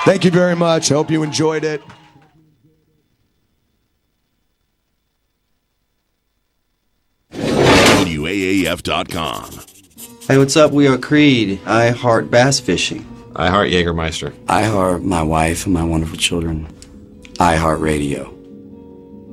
Thank you very much. I hope you enjoyed it. WAAF.com. Hey, what's up? We are Creed. I heart bass fishing. I heart Jägermeister. I heart my wife and my wonderful children. I heart radio.